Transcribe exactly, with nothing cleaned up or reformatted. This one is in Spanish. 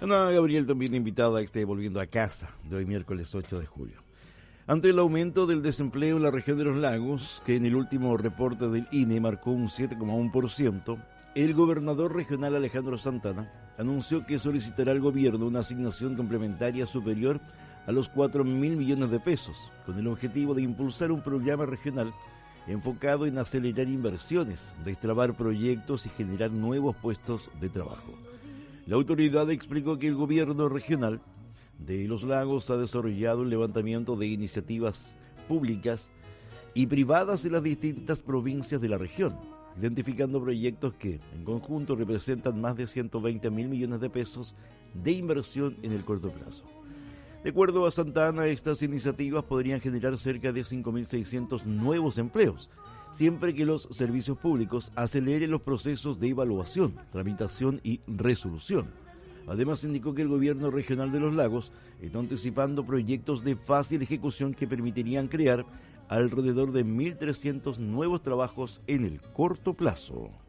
Ana Gabriel también invitada a este Volviendo a Casa de hoy miércoles ocho de julio. Ante el aumento del desempleo en la región de los lagos, que en el último reporte del I N E marcó un siete coma uno por ciento, el gobernador regional Alejandro Santana anunció que solicitará al gobierno una asignación complementaria superior a los cuatro mil millones de pesos, con el objetivo de impulsar un programa regional enfocado en acelerar inversiones, destrabar proyectos y generar nuevos puestos de trabajo. La autoridad explicó que el gobierno regional de Los Lagos ha desarrollado un levantamiento de iniciativas públicas y privadas en las distintas provincias de la región, identificando proyectos que en conjunto representan más de ciento veinte mil millones de pesos de inversión en el corto plazo. De acuerdo a Santana, estas iniciativas podrían generar cerca de cinco mil seiscientos nuevos empleos, siempre que los servicios públicos aceleren los procesos de evaluación, tramitación y resolución. Además, indicó que el gobierno regional de Los Lagos está anticipando proyectos de fácil ejecución que permitirían crear alrededor de mil trescientos nuevos trabajos en el corto plazo.